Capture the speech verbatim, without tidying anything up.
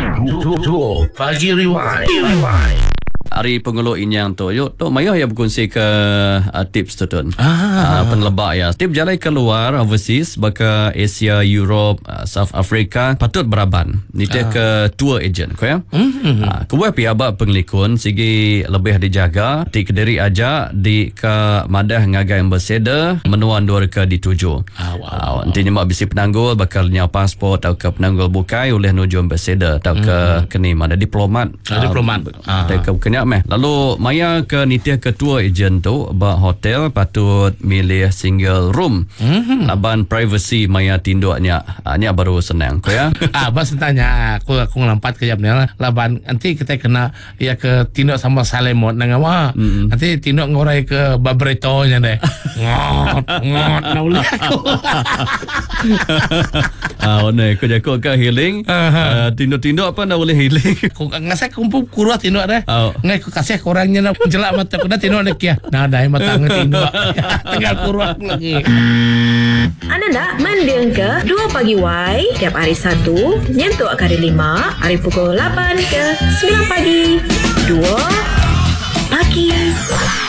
Pagi Rewind. Hari penguluk inyang tu yuk tu mayah ya berkongsi ke uh, tips tu tun ah. uh, penlebak ya tip jalan keluar overseas baka Asia, Europe, uh, South Africa patut beraban ni dia ah. ke tour agent ko ya mm-hmm. uh, kubuat pi abak penglikun sigi lebih dijaga ti kediri aja di ke madah ngagai ambassador menuan dua ke dituju ah, wow. uh, nantinya mak bisi penanggul bakal nya pasport atau ke penanggul bukai oleh nuju ambassador atau ke mm-hmm. kini mana diplomat ah, uh, diplomat ah. ke kena meh. Lalu maya ke nitia ketua ejen tu ba hotel patut milih single room. Mm-hmm. Laban privacy maya tinduknya. Nya baru senang ko ya. Ah bas tanya aku aku ngelampat ke jamnya laban nanti kita kena ya ke tinduk sama salemot nang apa. Mm-hmm. Nanti tinduk ngorai ke babretonya deh. Ngot ngot naulih aku. Ah one ko jako ke healing. Uh, tinduk-tinduk apa nak boleh healing. Ku ngasai kumpul kurang tinduk deh. Oh. Ngai ku kasih kurangnya nak jelak mata ku dah tinduk lagi ya. Nah dah mata tinduk. Tinggal kurang lagi. Anda nak mendeng ke dua pagi Y tiap hari Sabtu nyentuh hari lima hari pukul lapan ke sembilan pagi. dua pagi.